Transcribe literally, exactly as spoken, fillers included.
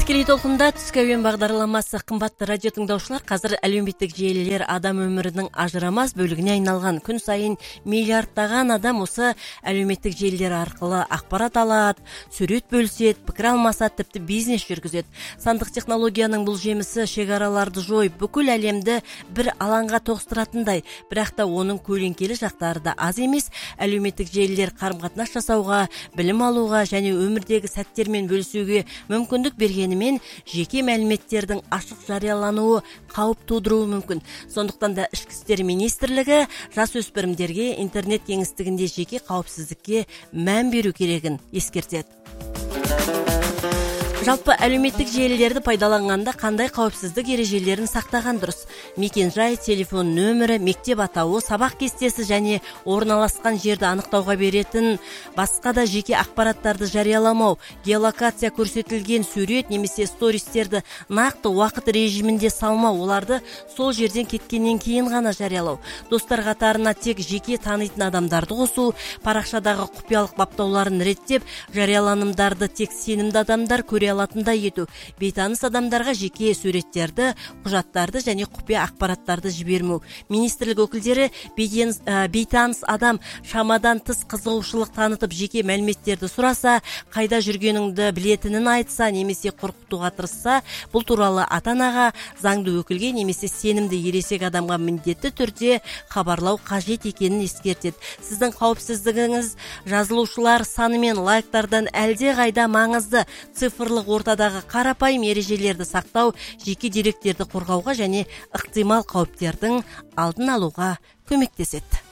Тікелей толқында түскі әуен бағдарламасы. Қымбатты радио тыңдаушылар, қазір әлеуметтік желілер адам өмірінің ажырамас бөлігіне айналған. Күн сайын миллиардтаған адам осы әлеуметтік желілер арқылы ақпарат алады, сурет бөліседі, пікір алмасады, тіпті бизнес жүргізеді. Сандық технологияның бұл жемісі шекараларды жойып, бүкіл әлемді бір алаңға тоғыстыратындай. Бірақ та оның көлеңкелі жақтары да аз емес. Әлеуметтік желілер қарым-қатынас жасауға, білім алуға және өмірдегі сәттермен бөлісуге мүмкіндік бергенімен жеке мәліметтердің ашық жариялануы қауіп тудыруы мүмкін. Сондықтан да Ішкі істер министрлігі жасөспірімдерге интернет кеңістігінде жеке қауіпсіздікке мән беру керегін ескертеді. Жалпы әлеуметтік желілерді пайдаланғанда қандай қауіпсіздік ережелерін сақтаған дұрыс? Мекен-жай, телефон нөмірі, мектеп атауы, сабақ кестесі және орналасқан жерді анықтауға беретін басқа да жеке ақпараттарды жарияламау, геолокация көрсетілген сурет немесе стористерді нақты уақыт режимінде салмау, оларды сол жерден кеткеннен кейін ғана жариялау, достар қатарына тек жеке танитын адамдарды қосу, парақшадағы құпиялық баптауларын реттеп, жарияланымдарды тек сенімді адамдар көре алатындай ету, бейтаныс адамдарға жеке суреттерді, құжаттарды және құпия ақпараттарды жібермеу. Министрлік өкілдері бейтаныс адам шамадан тыс қызығушылық танытып жеке мәліметтерді сұраса, қайда жүргеніңді білетінін айтса, немесе қорқытуға тырысса, бұл туралы ата-анаға, заңды өкілге немесе сенімді ересек адамға міндетті түрде хабарлау қажет екенін ескертеді. Сіздің қауіпсіздігіңіз жазылушылар саны мен лайктардан әлде қайда маңызды. Цифрлық ортадағы қарапайым ережелерді сақтау жеке деректерді қорғауға және ықтимал қауіптердің алдын алуға көмектеседі.